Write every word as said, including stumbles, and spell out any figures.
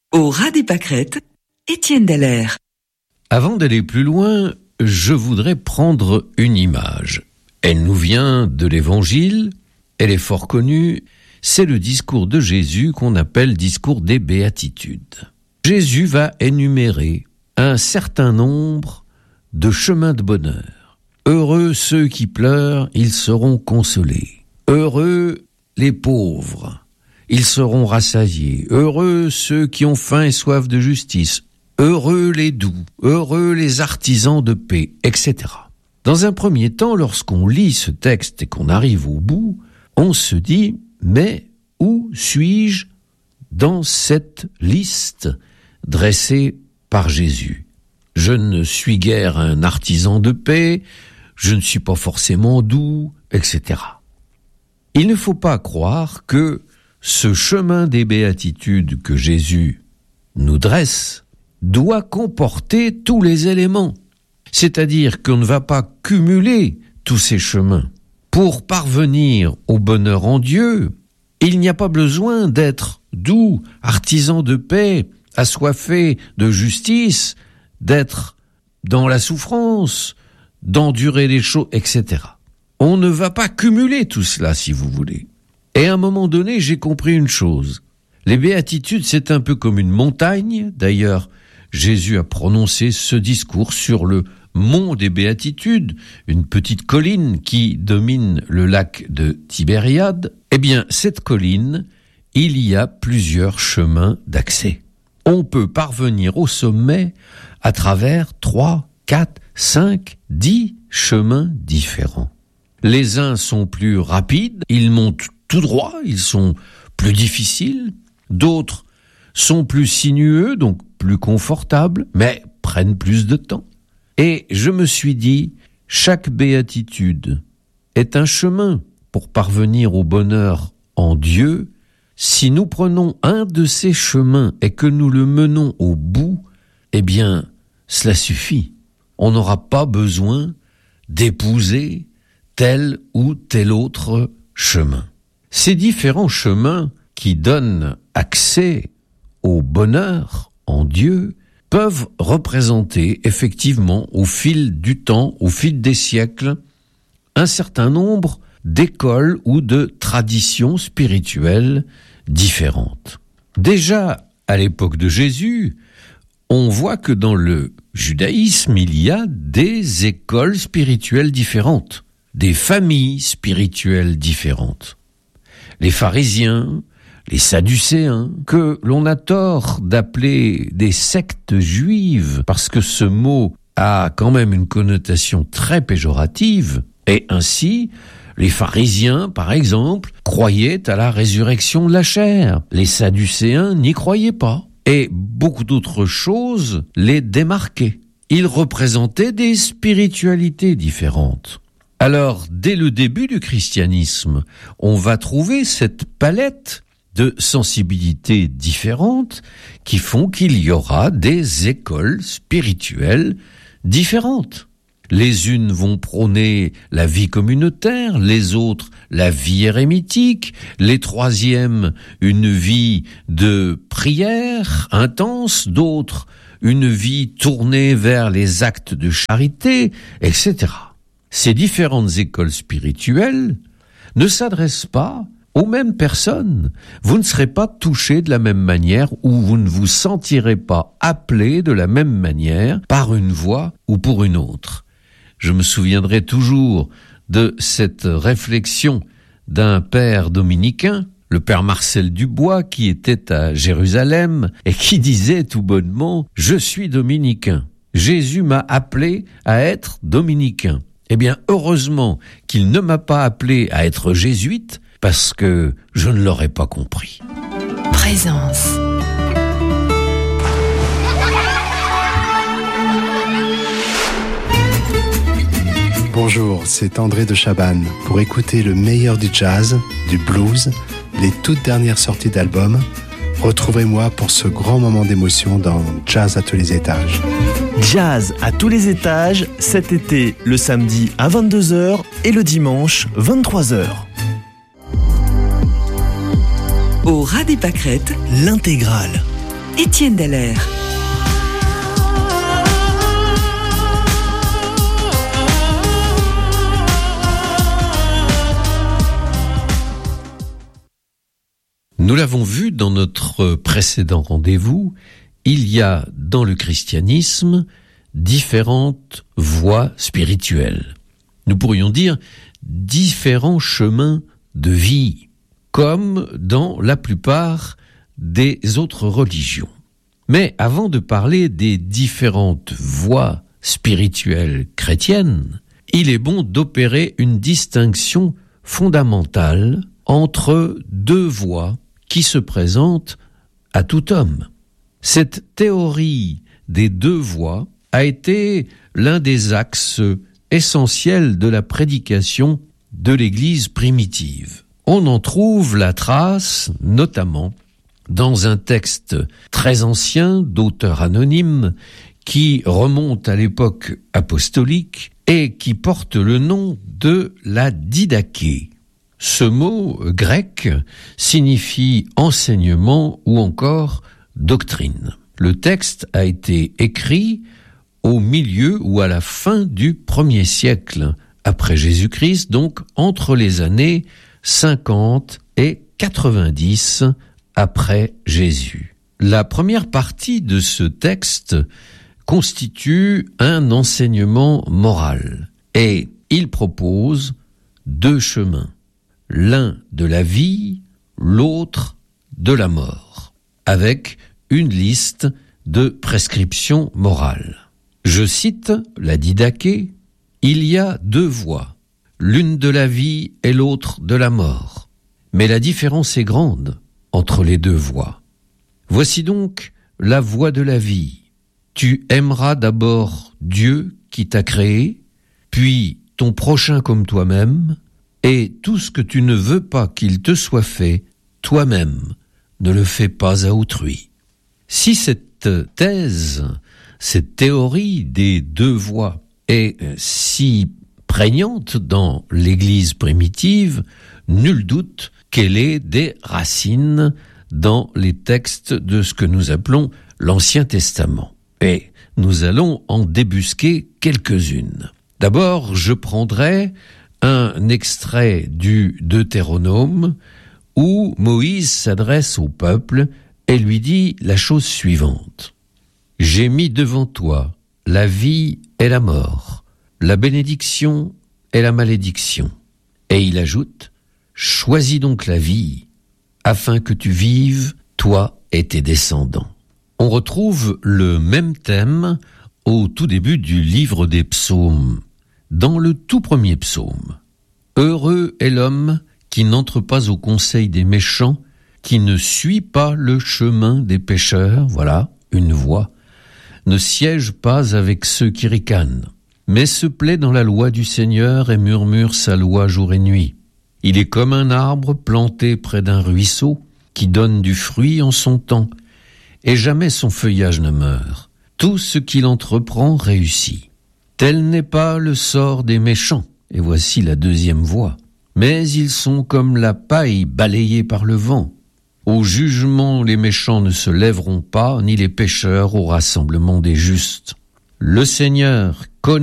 Au ras des pâquerettes, Étienne Dallaire. Avant d'aller plus loin, je voudrais prendre une image. Elle nous vient de l'Évangile, elle est fort connue, c'est le discours de Jésus qu'on appelle discours des béatitudes. Jésus va énumérer un certain nombre de chemins de bonheur. Heureux ceux qui pleurent, ils seront consolés. Heureux les pauvres, ils seront rassasiés. Heureux ceux qui ont faim et soif de justice. Heureux les doux, heureux les artisans de paix, et cetera. Dans un premier temps, lorsqu'on lit ce texte et qu'on arrive au bout, on se dit, mais où suis-je dans cette liste dressée par Jésus? Je ne suis guère un artisan de paix, je ne suis pas forcément doux, et cetera. Il ne faut pas croire que ce chemin des béatitudes que Jésus nous dresse doit comporter tous les éléments. C'est-à-dire qu'on ne va pas cumuler tous ces chemins. Pour parvenir au bonheur en Dieu, il n'y a pas besoin d'être doux, artisan de paix, assoiffé de justice, d'être dans la souffrance, d'endurer les choses, et cetera. On ne va pas cumuler tout cela, si vous voulez. Et à un moment donné, j'ai compris une chose. Les béatitudes, c'est un peu comme une montagne. D'ailleurs, Jésus a prononcé ce discours sur le mont des béatitudes, une petite colline qui domine le lac de Tibériade. Eh bien, cette colline, il y a plusieurs chemins d'accès. On peut parvenir au sommet à travers trois, quatre, cinq, dix chemins différents. Les uns sont plus rapides, ils montent tout droit, ils sont plus difficiles. D'autres sont plus sinueux, donc plus confortables, mais prennent plus de temps. Et je me suis dit, chaque béatitude est un chemin pour parvenir au bonheur en Dieu. Si nous prenons un de ces chemins et que nous le menons au bout, eh bien, cela suffit. On n'aura pas besoin d'épouser tel ou tel autre chemin. Ces différents chemins qui donnent accès au bonheur en Dieu peuvent représenter effectivement au fil du temps, au fil des siècles, un certain nombre d'écoles ou de traditions spirituelles différentes. Déjà, à l'époque de Jésus, on voit que dans le judaïsme, il y a des écoles spirituelles différentes, des familles spirituelles différentes. Les pharisiens, les sadducéens, que l'on a tort d'appeler des sectes juives, parce que ce mot a quand même une connotation très péjorative, et ainsi, les pharisiens, par exemple, croyaient à la résurrection de la chair. Les sadducéens n'y croyaient pas. Et beaucoup d'autres choses les démarquaient. Ils représentaient des spiritualités différentes. Alors, dès le début du christianisme, on va trouver cette palette de sensibilités différentes qui font qu'il y aura des écoles spirituelles différentes. Les unes vont prôner la vie communautaire, les autres la vie érémitique, les troisièmes une vie de prière intense, d'autres une vie tournée vers les actes de charité, et cetera. Ces différentes écoles spirituelles ne s'adressent pas aux mêmes personnes. Vous ne serez pas touché de la même manière ou vous ne vous sentirez pas appelé de la même manière par une voie ou pour une autre. Je me souviendrai toujours de cette réflexion d'un père dominicain, le père Marcel Dubois, qui était à Jérusalem et qui disait tout bonnement « Je suis dominicain. Jésus m'a appelé à être dominicain. » Eh bien, heureusement qu'il ne m'a pas appelé à être jésuite, parce que je ne l'aurais pas compris. Présence. Bonjour, c'est André de Chabannes. Pour écouter le meilleur du jazz, du blues, les toutes dernières sorties d'albums, retrouvez-moi pour ce grand moment d'émotion dans Jazz à tous les étages. Jazz à tous les étages, cet été, le samedi à vingt-deux heures et le dimanche vingt-trois heures. Au ras des pâquerettes, l'intégrale. Étienne Dallaire. Nous l'avons vu dans notre précédent rendez-vous, il y a dans le christianisme différentes voies spirituelles. Nous pourrions dire différents chemins de vie, comme dans la plupart des autres religions. Mais avant de parler des différentes voies spirituelles chrétiennes, il est bon d'opérer une distinction fondamentale entre deux voies qui se présentent à tout homme. Cette théorie des deux voies a été l'un des axes essentiels de la prédication de l'Église primitive. On en trouve la trace, notamment, dans un texte très ancien d'auteur anonyme qui remonte à l'époque apostolique et qui porte le nom de la Didaché. Ce mot grec signifie enseignement ou encore doctrine. Le texte a été écrit au milieu ou à la fin du premier siècle après Jésus-Christ, donc entre les années cinquante et quatre-vingt-dix après Jésus. La première partie de ce texte constitue un enseignement moral et il propose deux chemins. L'un de la vie, l'autre de la mort, avec une liste de prescriptions morales. Je cite la Didaché, « Il y a deux voies, l'une de la vie et l'autre de la mort, mais la différence est grande entre les deux voies. Voici donc la voie de la vie. Tu aimeras d'abord Dieu qui t'a créé, puis ton prochain comme toi-même, et tout ce que tu ne veux pas qu'il te soit fait, toi-même, ne le fais pas à autrui. » Si cette thèse, cette théorie des deux voies est si prégnante dans l'Église primitive, nul doute qu'elle ait des racines dans les textes de ce que nous appelons l'Ancien Testament. Et nous allons en débusquer quelques-unes. D'abord, je prendrai un extrait du Deutéronome où Moïse s'adresse au peuple et lui dit la chose suivante. « J'ai mis devant toi la vie et la mort, la bénédiction et la malédiction. » Et il ajoute « Choisis donc la vie, afin que tu vives, toi et tes descendants. » On retrouve le même thème au tout début du livre des psaumes. Dans le tout premier psaume, « Heureux est l'homme qui n'entre pas au conseil des méchants, qui ne suit pas le chemin des pécheurs, voilà, une voie, ne siège pas avec ceux qui ricanent, mais se plaît dans la loi du Seigneur et murmure sa loi jour et nuit. Il est comme un arbre planté près d'un ruisseau, qui donne du fruit en son temps, et jamais son feuillage ne meurt. Tout ce qu'il entreprend réussit. Tel n'est pas le sort des méchants, et voici la deuxième voie. Mais ils sont comme la paille balayée par le vent. Au jugement, les méchants ne se lèveront pas, ni les pécheurs au rassemblement des justes. Le Seigneur,